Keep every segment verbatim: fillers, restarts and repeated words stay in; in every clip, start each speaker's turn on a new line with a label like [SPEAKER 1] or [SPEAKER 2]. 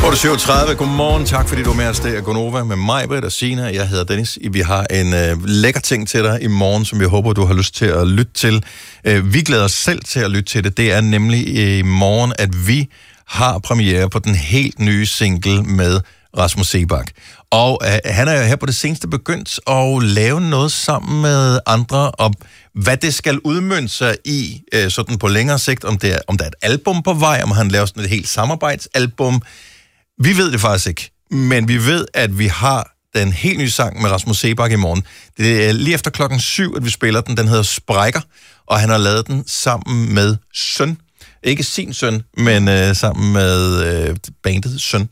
[SPEAKER 1] otte syvogtredive. Godmorgen. Tak fordi du er med os. Det er Gonova med mig, Britt og Sina. Jeg hedder Dennis. Vi har en øh, lækker ting til dig i morgen, som jeg håber, du har lyst til at lytte til. Øh, vi glæder os selv til at lytte til det. Det er nemlig i morgen, at vi har premiere på den helt nye single med Rasmus Seebach. Og øh, han er her på det seneste begyndt at lave noget sammen med andre, og hvad det skal udmønte sig i, øh, sådan på længere sigt, om, det er, om der er et album på vej, om han laver sådan et helt samarbejdsalbum. Vi ved det faktisk ikke, men vi ved, at vi har den helt nye sang med Rasmus Seebach i morgen. Det er lige efter klokken syv, at vi spiller den. Den hedder Sprækker, og han har lavet den sammen med Søn. Ikke sin søn, men øh, sammen med øh, bandet Søn.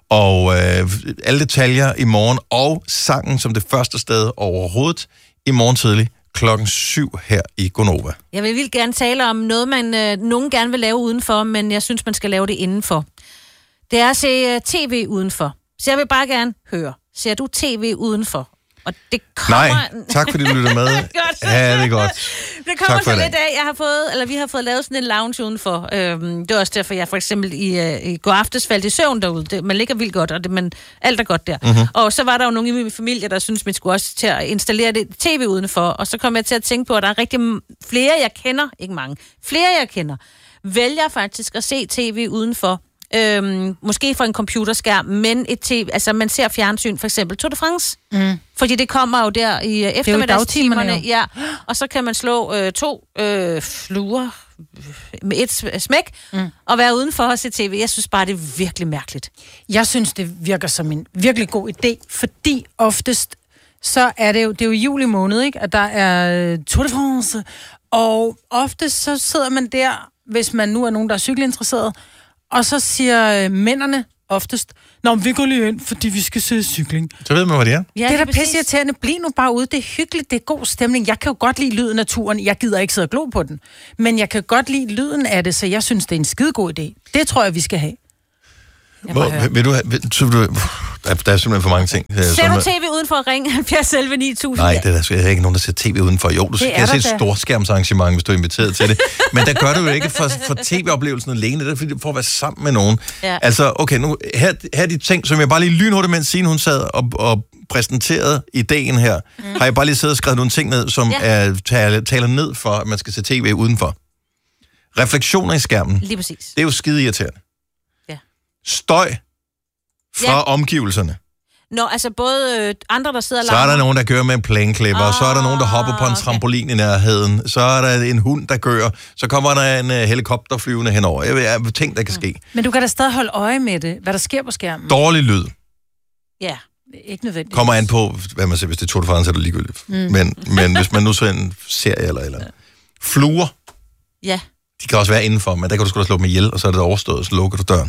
[SPEAKER 1] Og øh, alle detaljer i morgen, og sangen som det første sted overhovedet i morgen tidlig klokken syv her i Gonova.
[SPEAKER 2] Jeg vil vildt gerne tale om noget, man øh, nogen gerne vil lave udenfor, men jeg synes, man skal lave det indenfor. Det er at se uh, tv udenfor. Så jeg vil bare gerne høre. Ser du tv udenfor? Og det kommer...
[SPEAKER 1] Nej, tak fordi du lytter med. Ja, det er godt.
[SPEAKER 2] Det kommer så lidt af, jeg har fået, eller vi har fået lavet sådan en lounge udenfor. Øhm, det er også derfor, jeg for eksempel i, uh, i går aftes faldt i søvn derude. Det, man ligger vildt godt, og det, man, alt er godt der. Mm-hmm. Og så var der jo nogle i min familie, der synes man skulle også til at installere det tv udenfor. Og så kom jeg til at tænke på, at der er rigtig flere, jeg kender, ikke mange, flere jeg kender, vælger faktisk at se tv udenfor. Øhm, måske for en computerskærm, men et tv, altså man ser fjernsyn, for eksempel Tour de France. Mm. Fordi det kommer jo der i eftermiddagstimerne. Ja, og så kan man slå øh, to øh, fluer med et smæk, mm. og være udenfor og se tv. Jeg synes bare, det er virkelig mærkeligt.
[SPEAKER 3] Jeg synes, det virker som en virkelig god idé, fordi oftest, så er det jo, det er jo juli måned, ikke? At der er Tour de France, og oftest så sidder man der, hvis man nu er nogen, der er cykelinteresseret, og så siger mændene oftest, nå, vi går lige ind, fordi vi skal se cykling.
[SPEAKER 1] Så ved man, hvad det er.
[SPEAKER 3] Ja, det er da pisseirriterende. Bliv nu bare ude. Det er hyggeligt, det er god stemning. Jeg kan jo godt lide lyden af naturen. Jeg gider ikke sidde og glo på den. Men jeg kan godt lide lyden af det, så jeg synes, det er en skidegod idé. Det tror jeg, vi skal have.
[SPEAKER 1] Hvor, vil du have... Vil, vil du, der, der er simpelthen for mange ting.
[SPEAKER 2] Ser du tv udenfor at ringe halvfjerds elleve ni tusind?
[SPEAKER 1] Nej, det er der, der er ikke nogen, der ser tv udenfor. Jo, du kan se et storskærmsarrangement, hvis du er inviteret til det. Men der gør du jo ikke for, for tv-oplevelsen alene. Det er fordi, for at være sammen med nogen. Ja. Altså, okay, nu, her, her er de ting, som jeg bare lige lynhurtigt, mens Signe, hun sad og, og præsenterede ideen her, mm. har jeg bare lige siddet og skrevet nogle ting ned, som ja. er, taler, taler ned for, at man skal se tv udenfor. Refleksioner i skærmen.
[SPEAKER 2] Lige præcis.
[SPEAKER 1] Det er jo skide irriterende. Ja. Støj fra ja. omgivelserne.
[SPEAKER 2] Nå, altså både øh, andre, der sidder og
[SPEAKER 1] så er der nogen, der kører med en plæneklipper, oh, så er der nogen, der hopper på en trampolin okay. i nærheden, så er der en hund, der kører, så kommer der en uh, helikopter flyvende henover. Jeg ved, jeg ting, der kan ske.
[SPEAKER 3] Men du kan da stadig holde øje med det, hvad der sker på skærmen.
[SPEAKER 1] Dårlig lyd.
[SPEAKER 2] Ja,
[SPEAKER 3] ikke nødvendigt.
[SPEAKER 1] Kommer an på, hvad man ser, hvis det er Tour de France, så er det ligegyldigt. Mm. Men, men hvis man nu ser en serie eller eller ja. Fluer,
[SPEAKER 2] ja.
[SPEAKER 1] de kan også være indenfor, men der kan du sgu da slå dem ihjel, og så er det overstået, så lukker du døren.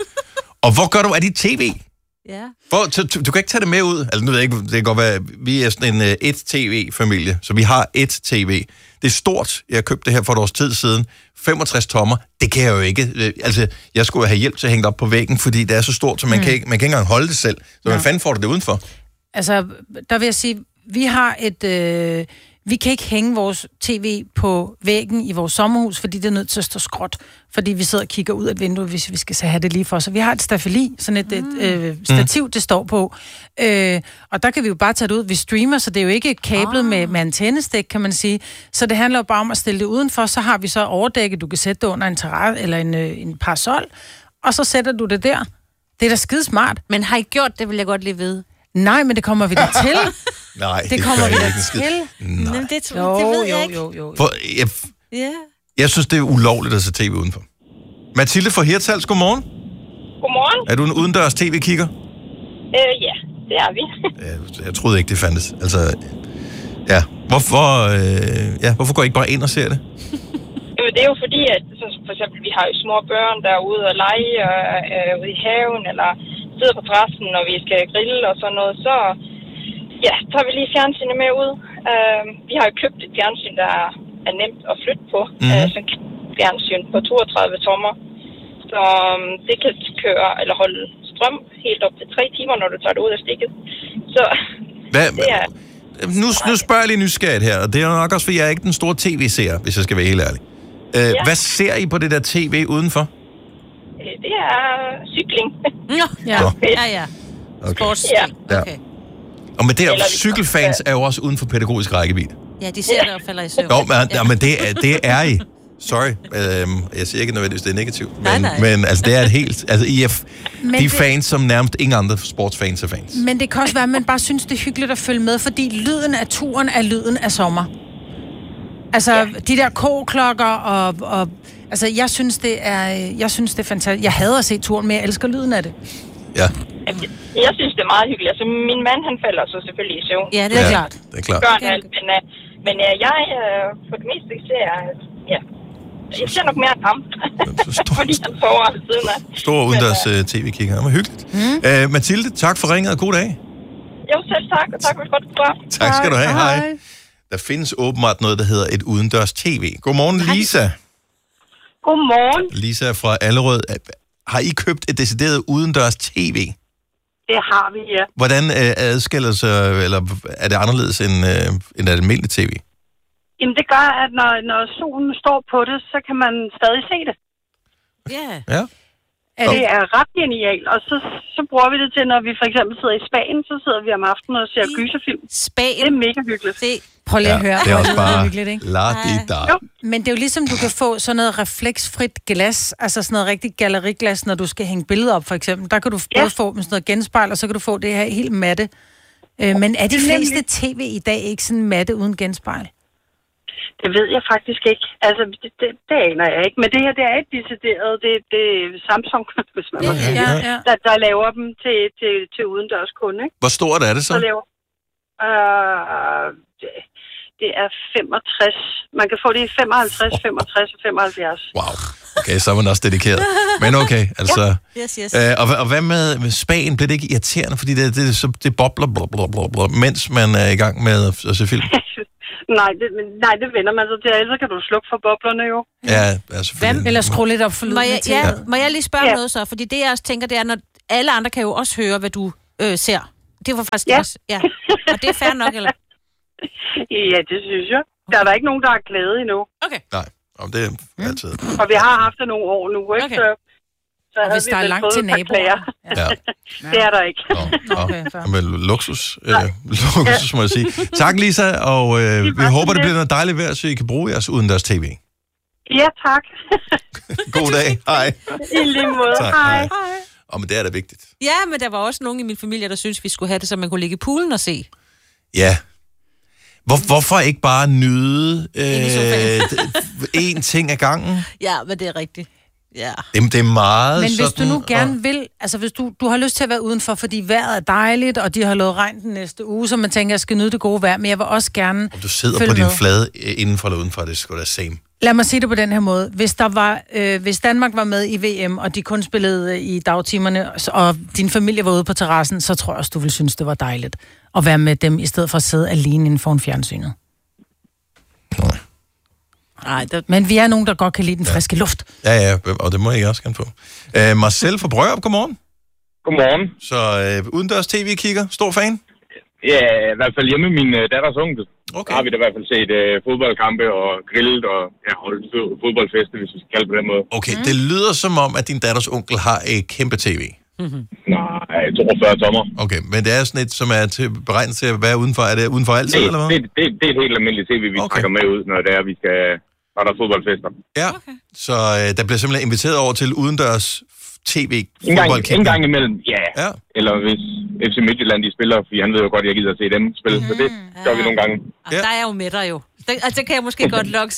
[SPEAKER 1] Og hvor gør du af dit tv?
[SPEAKER 2] Ja.
[SPEAKER 1] Hvor, du, du kan ikke tage det med ud. Altså, nu ved jeg ikke, det kan godt være, vi er sådan en uh, et-tv-familie, så vi har et tv. Det er stort. Jeg købte det her for et års tid siden. femogtres tommer. Det kan jeg jo ikke. Altså, jeg skulle have hjælp til at hænge det op på væggen, fordi det er så stort, så man, mm. kan, ikke, man kan ikke engang holde det selv. Så ja. Hvad fanden får du det udenfor?
[SPEAKER 3] Altså, der vil jeg sige, vi har et... Øh... Vi kan ikke hænge vores tv på væggen i vores sommerhus, fordi det er nødt til at stå skråt, fordi vi sidder og kigger ud af et vindue, hvis vi skal have det lige for. Så vi har et staffeli, sådan et, et øh, stativ, det står på. Øh, og der kan vi jo bare tage det ud. Vi streamer, så det er jo ikke kablet oh. med, med antennestik, kan man sige. Så det handler jo bare om at stille det udenfor. Så har vi så overdækket, du kan sætte det under en terrasse eller en, en parasol, og så sætter du det der. Det er da skide smart.
[SPEAKER 2] Men har I gjort det, vil jeg godt lige vide.
[SPEAKER 3] Nej, men det kommer vi da til.
[SPEAKER 1] Nej, det,
[SPEAKER 3] det kommer vi da til.
[SPEAKER 1] Nej.
[SPEAKER 2] Men det, jo, det ved jeg ikke.
[SPEAKER 3] Jo, jo, jo.
[SPEAKER 1] For, jeg,
[SPEAKER 2] yeah.
[SPEAKER 1] jeg synes, det er ulovligt at se tv udenfor. Mathilde fra Hirtshals, godmorgen.
[SPEAKER 4] Godmorgen.
[SPEAKER 1] Er du en udendørs tv-kigger?
[SPEAKER 4] Øh, ja, det er vi.
[SPEAKER 1] jeg, jeg troede ikke, det fandtes. Altså, ja. Hvorfor, øh, ja, hvorfor går I ikke bare ind og ser det?
[SPEAKER 4] Jamen, det er jo fordi, at så for eksempel, vi har jo små børn, der er ude og lege øh, ude i haven, eller sidder på terrassen, når vi skal grille og sådan noget, så ja, tager vi lige fjernsynet med ud. Uh, vi har jo købt et fjernsyn, der er nemt at flytte på. Mm-hmm. Uh, sådan et fjernsyn på toogtredive tommer. Så um, det kan køre eller holde strøm helt op til tre timer, når du tager det ud af stikket. Så
[SPEAKER 1] Hvad,
[SPEAKER 4] det er...
[SPEAKER 1] Nu, nu spørger jeg lige nysgerrigt her, og det er nok også, fordi jeg er ikke den store tv-seer, hvis jeg skal være helt ærlig. Uh, ja. Hvad ser I på det der tv udenfor?
[SPEAKER 4] Det det er cykling.
[SPEAKER 2] Ja, ja, ja. ja.
[SPEAKER 1] Okay.
[SPEAKER 2] Sportsting.
[SPEAKER 1] Ja.
[SPEAKER 2] Okay.
[SPEAKER 1] Og men det er,
[SPEAKER 4] Eller vi
[SPEAKER 1] cykelfans er jo også uden for pædagogisk rækkevidde.
[SPEAKER 2] Ja, de ser det og falder i søvn.
[SPEAKER 1] Jo, men, ja. men det, er, det er I. Sorry. Øhm, jeg siger ikke nødvendigvis, det er negativt. Men,
[SPEAKER 2] Nej, nej.
[SPEAKER 1] men altså, det er et helt... Altså, I er
[SPEAKER 3] Men
[SPEAKER 1] de
[SPEAKER 3] det-
[SPEAKER 1] fans, som nærmest ingen andre sportsfans er fans.
[SPEAKER 3] Men det kan også være, at man bare synes, det er hyggeligt at følge med, fordi lyden af turen er lyden af sommer. Altså, ja. de der k-klokker og, og... Altså, jeg synes, det er, jeg synes, det er fantastisk. Jeg hader at se turen, men jeg elsker lyden af det.
[SPEAKER 1] Ja,
[SPEAKER 4] Jeg synes, det er meget hyggeligt. Altså, min mand, han falder så selvfølgelig i søvn.
[SPEAKER 2] Ja, det er
[SPEAKER 1] ja
[SPEAKER 2] klart.
[SPEAKER 1] det er klart.
[SPEAKER 4] Gør alt, men, uh, men uh, jeg, uh, for det meste, ser ja, jeg ser nok mere end ham.
[SPEAKER 1] Stor,
[SPEAKER 4] Fordi han sover ved siden af.
[SPEAKER 1] stor udendørs uh, tv-kigger. Det var hyggeligt. Mm. Uh, Mathilde, tak for ringet og god dag.
[SPEAKER 4] Jo, selv tak, og tak for et godt program.
[SPEAKER 1] Tak skal du have. Hej. Der findes åbenbart noget, der hedder et udendørs tv. Godmorgen, Lisa.
[SPEAKER 4] Godmorgen.
[SPEAKER 1] Lisa fra Allerød. Har I købt et decideret udendørs tv?
[SPEAKER 4] Det har vi, ja.
[SPEAKER 1] Hvordan øh, adskiller sig, eller er det anderledes end, øh, end et almindeligt tv?
[SPEAKER 4] Jamen, det gør, at når, når solen står på det, så kan man stadig se det.
[SPEAKER 2] Ja.
[SPEAKER 1] Ja.
[SPEAKER 3] Er
[SPEAKER 4] Det
[SPEAKER 3] det,
[SPEAKER 4] er ret genialt, og så, så bruger vi det til, når vi for eksempel sidder i Spanien, så sidder vi om aftenen og ser gyserfilm. Det
[SPEAKER 2] Spagen.
[SPEAKER 4] er mega hyggeligt.
[SPEAKER 2] Se.
[SPEAKER 3] prøv lige at høre.
[SPEAKER 1] det er også
[SPEAKER 3] hvor lyder
[SPEAKER 1] bare
[SPEAKER 3] hyggeligt, ikke?
[SPEAKER 1] la di da.
[SPEAKER 4] Jo.
[SPEAKER 3] Men det er jo ligesom, du kan få sådan noget refleksfrit glas, altså sådan noget rigtig galleriglas, når du skal hænge billeder op, for eksempel. Der kan du både
[SPEAKER 4] Ja.
[SPEAKER 3] få med sådan noget genspejl, og så kan du få det her helt matte. Øh, men er de
[SPEAKER 4] Det er
[SPEAKER 3] fleste tv i dag ikke sådan matte uden genspejl?
[SPEAKER 4] Det ved jeg faktisk ikke. Altså, det, det, det aner jeg ikke. Men det her, det er et decideret, det, det er Samsung, hvis man må sige,
[SPEAKER 3] Ja, ja.
[SPEAKER 4] der, der laver dem til, til, til udendørs kunde, ikke?
[SPEAKER 1] Hvor stort er det så?
[SPEAKER 4] Så laver, øh, det, det er femogtres. Man kan få det i femoghalvtreds, femogtres og femoghalvfjerds.
[SPEAKER 1] Wow. Okay, så er man også dedikeret. Men okay, altså...
[SPEAKER 2] Yes, yes.
[SPEAKER 1] Øh, og, og hvad med, med Spanien? Bliver det ikke irriterende? Fordi det, det, så, det bobler, bla, bla, bla, bla, mens man er i gang med at se film.
[SPEAKER 4] nej, det, nej, det vender man så til. Ellers kan du slukke for boblerne jo.
[SPEAKER 1] Ja, altså...
[SPEAKER 2] Hvem-
[SPEAKER 3] Eller skrue lidt op for lyden
[SPEAKER 2] Må
[SPEAKER 3] af
[SPEAKER 2] jeg,
[SPEAKER 3] T V'et.
[SPEAKER 2] ja, må jeg lige spørge
[SPEAKER 4] Ja.
[SPEAKER 2] ja. noget så? Fordi det, jeg også tænker, det er, når alle andre kan jo også høre, hvad du øh, ser. Det var faktisk
[SPEAKER 4] Ja.
[SPEAKER 2] også... Ja. Og det er fair nok, eller?
[SPEAKER 4] Ja, det synes jeg. Der er der ikke nogen, der har glæde endnu.
[SPEAKER 2] Okay.
[SPEAKER 1] Nej, om det er altid.
[SPEAKER 4] Og vi har haft det nogle år nu, ikke?
[SPEAKER 2] Okay.
[SPEAKER 4] Så, så
[SPEAKER 3] Og
[SPEAKER 4] havde
[SPEAKER 3] hvis
[SPEAKER 4] vi
[SPEAKER 3] der er
[SPEAKER 4] vel
[SPEAKER 3] langt
[SPEAKER 4] fået
[SPEAKER 3] til
[SPEAKER 4] et par klager.
[SPEAKER 3] naboer.
[SPEAKER 1] Ja.
[SPEAKER 4] Det er der ikke.
[SPEAKER 1] Nå, nå.
[SPEAKER 3] Okay, fair.
[SPEAKER 1] Men luksus, øh, luksus må jeg sige. Tak, Lisa, og øh, vi
[SPEAKER 4] var
[SPEAKER 1] håber,
[SPEAKER 4] så
[SPEAKER 1] det
[SPEAKER 4] lidt.
[SPEAKER 1] bliver noget dejligt vejr, så I kan bruge jeres udendørs tv.
[SPEAKER 4] Ja, tak.
[SPEAKER 1] God dag. Hej.
[SPEAKER 4] I lige måde.
[SPEAKER 1] Tak,
[SPEAKER 4] Hej.
[SPEAKER 1] hej. Og men det er da vigtigt.
[SPEAKER 2] Ja, men der var også nogen i min familie, der synes vi skulle have det, så man kunne ligge i poolen og se.
[SPEAKER 1] Ja. Hvor, hvorfor ikke bare nyde
[SPEAKER 2] Ind i sofaen.
[SPEAKER 1] øh, én ting ad gangen?
[SPEAKER 2] Ja, men det er rigtigt. Ja.
[SPEAKER 1] Det, det er meget
[SPEAKER 3] Men hvis du
[SPEAKER 1] sådan,
[SPEAKER 3] nu gerne
[SPEAKER 1] og-
[SPEAKER 3] vil, altså hvis du, du har lyst til at være udenfor, fordi vejret er dejligt, og de har lovet regn den næste uge, så man tænker, jeg skal nyde det gode vejr, men jeg vil også gerne
[SPEAKER 1] Du sidder
[SPEAKER 3] følge
[SPEAKER 1] på din
[SPEAKER 3] med.
[SPEAKER 1] flade øh, indenfor eller udenfor, det er sgu da same.
[SPEAKER 3] Lad mig sige det på den her måde. Hvis, der var, øh, hvis Danmark var med i V M, og de kun spillede øh, i dagtimerne, og din familie var ude på terrassen, så tror jeg også, du ville synes, det var dejligt at være med dem, i stedet for at sidde alene inden for en fjernsynet.
[SPEAKER 1] Nej.
[SPEAKER 2] Nej, det...
[SPEAKER 3] Men vi er nogen, der godt kan lide den friske luft.
[SPEAKER 1] Ja, ja, og det må jeg også gerne få. Øh, Marcel fra Brørup, godmorgen.
[SPEAKER 5] Godmorgen.
[SPEAKER 1] Så øh, udendørs tv-kigger, stor fan?
[SPEAKER 5] Ja, i hvert fald hjemme med min uh, datters onkel.
[SPEAKER 1] Okay.
[SPEAKER 5] Der har vi da i hvert fald set uh, fodboldkampe og grillet og ja, holdt fod- fodboldfeste, hvis vi skal kalde det på den måde.
[SPEAKER 1] Okay, mm. det lyder som om, at din datters onkel har et kæmpe tv.
[SPEAKER 5] Nej, toogfyrre tommer.
[SPEAKER 1] Okay, men det er sådan et, som er til, beregnet til at være udenfor. Er det udenfor altid,
[SPEAKER 5] Det,
[SPEAKER 1] eller hvad?
[SPEAKER 5] det, det, det er et helt almindeligt tv, vi
[SPEAKER 1] Okay.
[SPEAKER 5] okay. trækker med ud, når det er, vi skal, når der er fodboldfester.
[SPEAKER 1] Ja, okay. Så øh, der bliver simpelthen inviteret over til udendørs tv
[SPEAKER 5] En gang,
[SPEAKER 1] fodboldkæmpe.
[SPEAKER 5] en gang imellem, ja.
[SPEAKER 1] Ja.
[SPEAKER 5] Eller hvis F C Midtjylland de spiller, fordi han ved jo godt, at jeg gider at se dem spille, så det gør vi nogle gange.
[SPEAKER 2] Og
[SPEAKER 1] Ja.
[SPEAKER 2] der er jeg jo med dig jo. Det, altså, det kan jeg måske godt lokke.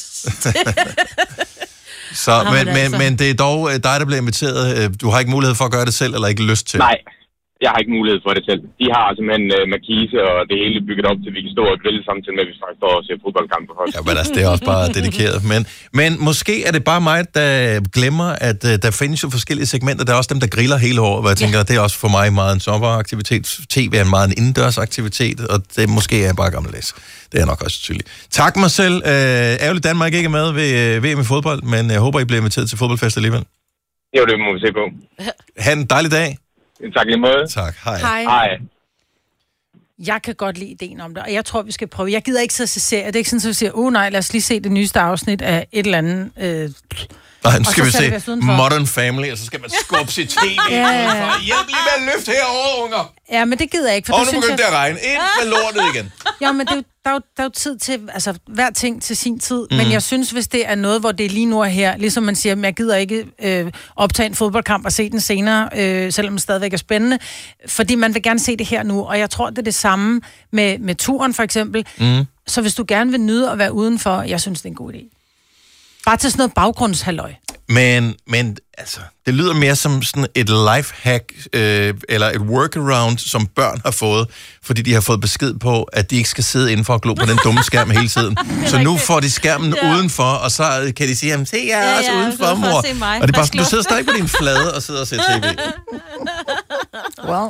[SPEAKER 1] Så,
[SPEAKER 2] Nå,
[SPEAKER 1] men,
[SPEAKER 2] men
[SPEAKER 1] men,
[SPEAKER 2] altså.
[SPEAKER 1] men det er dog øh, dig, der bliver inviteret. Øh, Du har ikke mulighed for at gøre det selv, eller ikke lyst til?
[SPEAKER 5] Nej, jeg har ikke mulighed for det selv. De har simpelthen uh, markise og det hele bygget op til, at vi kan stå og grille samtidig med, at vi faktisk står og ser fodboldkampe.
[SPEAKER 1] Ja, men altså, det er også bare dedikeret. Men, men måske er det bare mig, der glemmer, at uh, der findes jo forskellige segmenter. Der er også dem, der griller hele året, hvor jeg tænker, ja. det er også for mig meget en sommeraktivitet. T V er en meget en indendørsaktivitet, og det måske er jeg bare gammeldags. Det er nok også tydeligt. Tak mig selv. Uh, ærgerligt Danmark ikke er med ved uh, V M i fodbold, men jeg håber, I bliver inviteret til fodboldfest alligevel.
[SPEAKER 5] Jo, det må vi se på.
[SPEAKER 1] Ha' en dejlig dag.
[SPEAKER 5] Tak lige måde.
[SPEAKER 1] Tak. Hej.
[SPEAKER 3] Hej.
[SPEAKER 5] Hej.
[SPEAKER 3] Jeg kan godt lide ideen om det, og jeg tror, vi skal prøve. Jeg gider ikke så se serier. Det er ikke sådan, at vi siger, åh oh, nej, lad os lige se det nyeste afsnit af et eller andet... Øh,
[SPEAKER 1] Nej, nu skal vi se Modern Family, og så skal man skubbe sit tv
[SPEAKER 3] ja, ja.
[SPEAKER 1] udenfor. Hjælp lige med at løfte herover, unger.
[SPEAKER 3] Ja, men det gider jeg ikke. For
[SPEAKER 1] og
[SPEAKER 3] nu
[SPEAKER 1] begyndte
[SPEAKER 3] jeg...
[SPEAKER 1] det at regne. Ind med lortet igen.
[SPEAKER 3] Ja, men det er jo, der, er jo, der er jo tid til, altså hver ting til sin tid. Mm. Men jeg synes, hvis det er noget, hvor det er lige nu og her, ligesom man siger, jeg gider ikke øh, optage en fodboldkamp og se den senere, øh, selvom det stadigvæk er spændende, fordi man vil gerne se det her nu. Og jeg tror, det er det samme med, med turen for eksempel. Mm. Så hvis du gerne vil nyde at være udenfor, jeg synes, det er en god idé. Bare til sådan noget baggrundshalløj.
[SPEAKER 1] Men, men altså, det lyder mere som sådan et lifehack, øh, eller et workaround, som børn har fået, fordi de har fået besked på, at de ikke skal sidde indenfor og glo på den dumme skærm hele tiden. Så nu får de skærmen ja. udenfor, og så kan de sige, jamen se, jeg er ja, også ja, udenfor, mor. Og det er bare, du sidder stadig på din flade og sidder og ser tv.
[SPEAKER 3] Wow.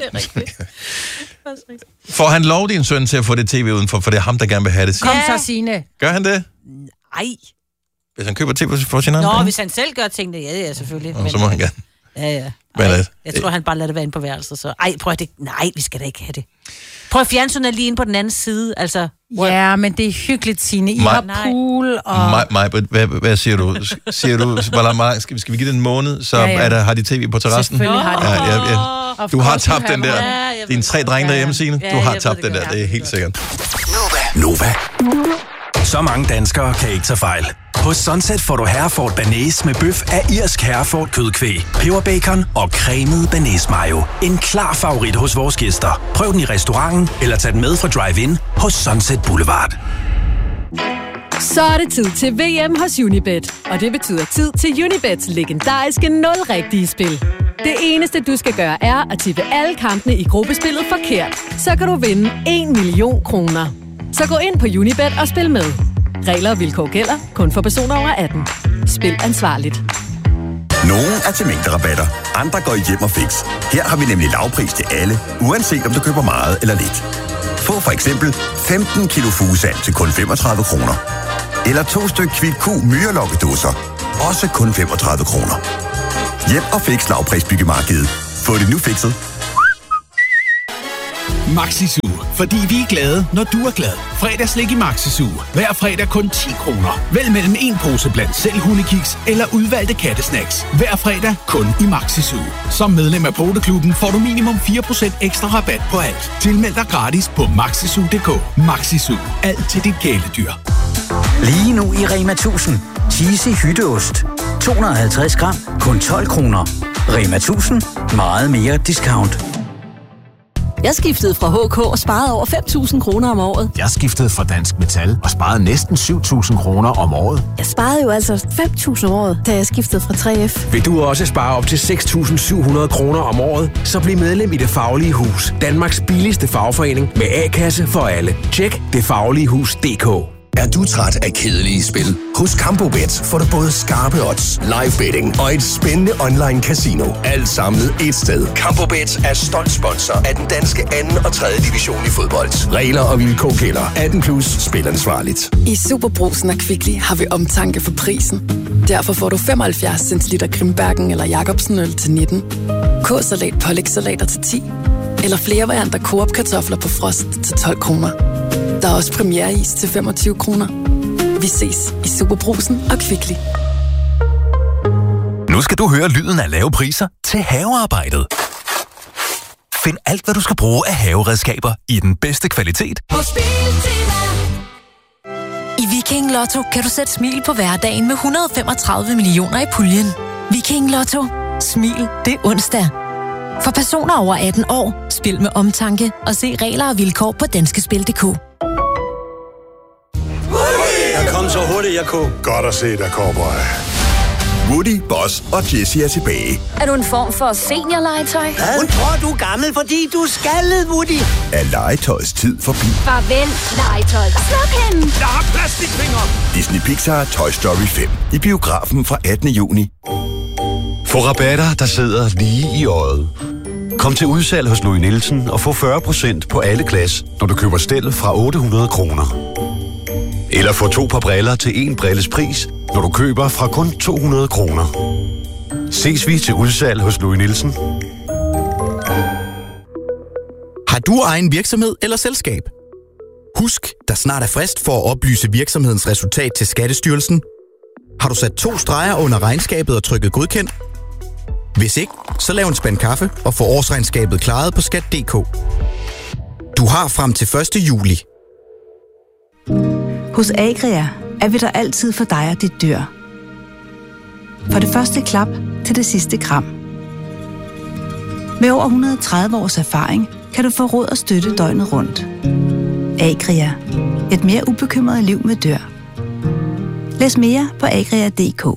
[SPEAKER 1] Får han lov, din søn, til at få det tv udenfor, for det er ham, der gerne vil have det?
[SPEAKER 3] Kom så, Signe.
[SPEAKER 1] Gør han det?
[SPEAKER 2] Ej.
[SPEAKER 1] Hvis han køber tv for sin anden?
[SPEAKER 2] Nå, hvis han selv gør tingene, ja, ja, selvfølgelig.
[SPEAKER 1] Nå, men, så må han gerne.
[SPEAKER 2] Ja, ja. Ej, jeg tror, han bare lader det være inde på værelset, så... Ej, prøv at det... Nej, vi skal da ikke have det. Prøv at fjernsynet lige inde på den anden side, altså...
[SPEAKER 3] Ja, men det er hyggeligt, Signe. I
[SPEAKER 1] My,
[SPEAKER 3] har pool og...
[SPEAKER 1] Mig, mig, hvad, hvad siger du? Siger du, hvor meget, skal, skal vi give det en måned, så ja, ja. Er der, har de tv på terrassen?
[SPEAKER 3] Selvfølgelig har de.
[SPEAKER 1] Ja, ja, ja. Du har tabt den der. Dine tre drenge derhjemme, Signe. Du har tabt den der, det er helt sikkert.
[SPEAKER 6] Nova. Så mange danskere kan ikke tage fejl. Hos Sunset får du Herford Bearnaise med bøf af irsk Herford kødkvæg, peberbacon og cremet bearnaise mayo. En klar favorit hos vores gæster. Prøv den i restauranten eller tag den med fra drive-in hos Sunset Boulevard.
[SPEAKER 7] Så er det tid til V M hos Unibet. Og det betyder tid til Unibets legendariske nul-rigtige spil. Det eneste, du skal gøre, er at tippe alle kampene i gruppespillet forkert. Så kan du vinde en million kroner. Så gå ind på Unibet og spil med. Regler og vilkår gælder kun for personer over atten. Spil ansvarligt.
[SPEAKER 8] Nogle er til mængderabatter, andre går i hjem og fix. Her har vi nemlig lavpris til alle, uanset om du køber meget eller lidt. Få for eksempel femten kilo fugesand til kun femogtredive kroner. Eller to styk Kvick-Q myrelokkedåser, også kun femogtredive kroner. Hjem og fix lavprisbyggemarkedet. Få det nu fikset.
[SPEAKER 9] Maxi-Su, fordi vi er glade, når du er glad. Fredagslik i Maxi-Su. Hver fredag kun ti kroner. Vælg mellem en pose blandt selv hundekiks eller udvalgte kattesnacks. Hver fredag kun i Maxi-Su. Som medlem af Poteklubben får du minimum fire procent ekstra rabat på alt. Tilmeld dig gratis på maxisu punktum d k. Maxi-Su. Alt til dit kæledyr.
[SPEAKER 10] Lige nu i Rema tusind. Cheesy hytteost. to hundrede og halvtreds gram. Kun tolv kroner. Rema tusind. Meget mere discount.
[SPEAKER 7] Jeg skiftede fra H K og sparede over fem tusind kroner om året.
[SPEAKER 11] Jeg skiftede fra Dansk Metal og sparede næsten syv tusind kroner om året.
[SPEAKER 7] Jeg sparede jo altså fem tusind om året, da jeg skiftede fra tre F.
[SPEAKER 11] Vil du også spare op til seks tusind syv hundrede kroner om året, så bliv medlem i Det Faglige Hus. Danmarks billigste fagforening med A-kasse for alle. Tjek det faglige hus punktum d k.
[SPEAKER 12] Er du træt af kedelige spil? Hos Campobet får du både skarpe odds, live betting og et spændende online casino. Alt samlet et sted. Campobet er stolt sponsor af den danske anden og tredje division i fodbold. Regler og vilkår gælder. atten plus. Spil ansvarligt.
[SPEAKER 13] I Superbrugsen og Kvickly har vi omtanke for prisen. Derfor får du femoghalvfjerds centiliter Grimbergen eller Jacobsen øl til nitten. K-salat, pålægssalater til ti. Eller flere varianter Coop kartofler på frost til tolv kroner. Der er også premiereis til femogtyve kroner. Vi ses i Superbrugsen og Kvickly.
[SPEAKER 6] Nu skal du høre lyden af lave priser til havearbejdet. Find alt, hvad du skal bruge af haveredskaber i den bedste kvalitet.
[SPEAKER 14] I Viking Lotto kan du sætte smil på hverdagen med et hundrede og femogtredive millioner i puljen. Viking Lotto. Smil, det er onsdag. For personer over atten år, spil med omtanke og se regler og vilkår på danskespil punktum d k.
[SPEAKER 15] Jeg kom så hurtigt, jeg kunne.
[SPEAKER 16] Godt at se dig, cowboy.
[SPEAKER 8] Woody, Boss og Jessie er tilbage.
[SPEAKER 17] Er du en form for senior-legetøj?
[SPEAKER 15] Hun tror, du er gammel, fordi du er skaldet, Woody.
[SPEAKER 8] Er legetøjets tid forbi?
[SPEAKER 17] Farvel, legetøj. Slap hende!
[SPEAKER 15] Jeg har plastikfingre!
[SPEAKER 8] Disney Pixar Toy Story fem. I biografen fra attende juni.
[SPEAKER 18] Få rabatter, der sidder lige i øjet. Kom til udsalg hos Louis Nielsen og få fyrre procent på alle glas, når du køber stel fra otte hundrede kroner. Eller få to par briller til en brilles pris, når du køber fra kun to hundrede kroner. Ses vi til udsalg hos Louis Nielsen.
[SPEAKER 19] Har
[SPEAKER 16] du egen virksomhed eller selskab? Husk, der snart er frist for at oplyse virksomhedens resultat til Skattestyrelsen. Har du sat to streger under regnskabet og trykket godkendt? Hvis ikke, så lav en spand kaffe og få årsregnskabet klaret på skat punktum d k. Du har frem til første juli.
[SPEAKER 19] Hos Agria er vi der altid for dig og dit dyr. Fra det første klap til det sidste kram. Med over et hundrede og tredive års erfaring kan du få råd og støtte døgnet rundt. Agria. Et mere ubekymret liv med dyr. Læs mere på agria punktum d k.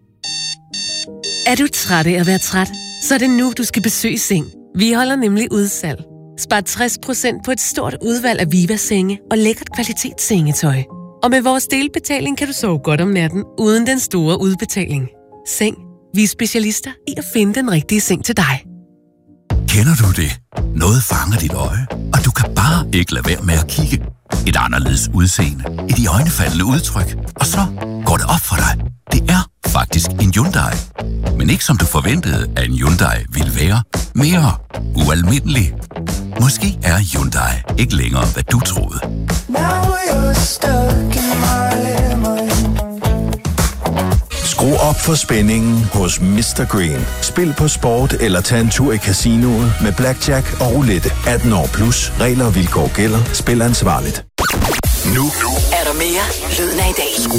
[SPEAKER 20] Er du træt af at være træt? Så er det nu, du skal besøge Seng. Vi holder nemlig udsalg. Spar tres procent på et stort udvalg af Viva-senge og lækkert kvalitetssengetøj. Og med vores delbetaling kan du sove godt om natten, uden den store udbetaling. Seng. Vi er specialister i at finde den rigtige seng til dig.
[SPEAKER 21] Kender du det? Noget fanger dit øje, og du kan bare ikke lade være med at kigge. Et anderledes udseende, et iøjnefaldende udtryk, og så går det op for dig. Det er faktisk en Hyundai. Men ikke som du forventede, at en Hyundai ville være. Mere ualmindelig. Måske er Hyundai ikke længere, hvad du troede.
[SPEAKER 22] Skru op for spændingen hos mister Green. Spil på sport eller tag en tur i casinoet med blackjack og roulette. atten år plus. Regler og vilkår gælder. Spil ansvarligt.
[SPEAKER 23] Nu er der mere Lyden af i dag.
[SPEAKER 22] Skru